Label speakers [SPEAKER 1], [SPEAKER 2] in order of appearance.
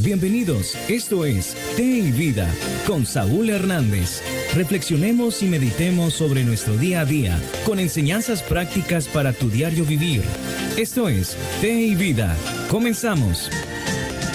[SPEAKER 1] Bienvenidos, esto es Té y Vida con Saúl Hernández. Reflexionemos y meditemos sobre nuestro día a día con enseñanzas prácticas para tu diario vivir. Esto es Té y Vida. Comenzamos.